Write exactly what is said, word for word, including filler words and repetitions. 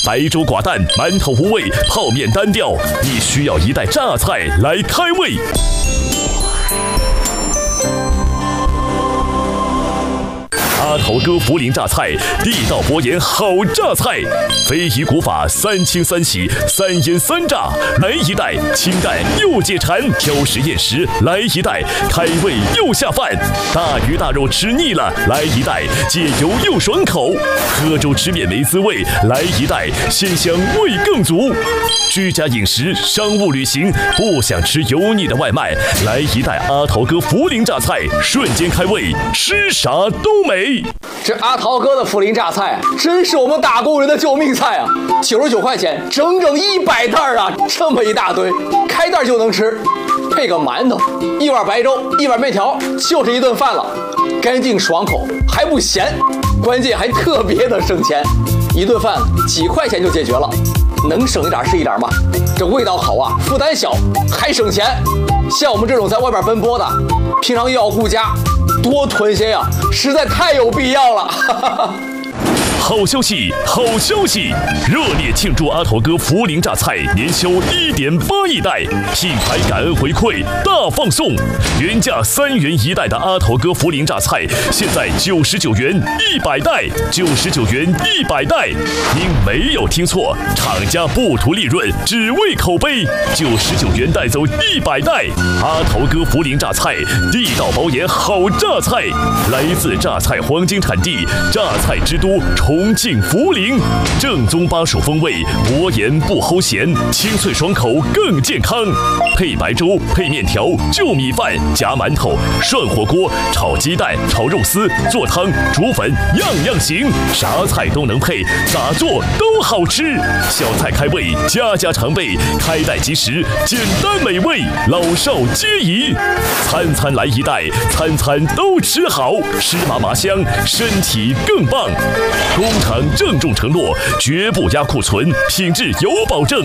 白粥寡淡，馒头无味，泡面单调，你需要一袋榨菜来开胃。阿头哥涪陵榨菜，地道博研好榨菜，非遗古法三清三洗三腌三炸，来一袋清淡又解馋，挑食厌食来一袋，开胃又下饭，大鱼大肉吃腻了来一袋，解油又爽口，喝粥吃面没滋味来一袋，鲜香味更足。居家饮食商务旅行不想吃油腻的外卖，来一袋阿头哥涪陵榨菜，瞬间开胃，吃啥都美。 这阿桃哥的涪陵榨菜真是我们打工人的救命菜啊！九十九块钱，整整一百袋啊！这么一大堆，开袋就能吃，配个馒头，一碗白粥，一碗面条，就是一顿饭了，干净爽口，还不咸，关键还特别的省钱，一顿饭几块钱就解决了，能省一点是一点嘛。这味道好啊，负担小，还省钱。像我们这种在外边奔波的，平常又要顾家，多囤些呀，实在太有必要了。哈哈哈。 好消息，好消息！热烈庆祝阿头哥涪陵榨菜年销一点八亿袋，品牌感恩回馈大放送，原价三元一袋的阿头哥涪陵榨菜，现在九十九元一百袋，九十九元一百袋。您没有听错，厂家不图利润，只为口碑，九十九元带走一百袋。阿头哥涪陵榨菜，地道保研好榨菜，来自榨菜黄金产地，榨菜之都。重庆涪陵，正宗巴蜀风味，薄盐不齁咸，清脆爽口更健康。配白粥，配面条，就米饭，夹馒头，涮火锅，炒鸡蛋，炒肉丝，做汤，煮粉，样样行，啥菜都能配，咋做都好吃。小菜开胃，家家常备，开袋即食，简单美味，老少皆宜。餐餐来一袋，餐餐都吃好，吃麻麻香，身体更棒。工厂郑重承诺，绝不压库存，品质有保证。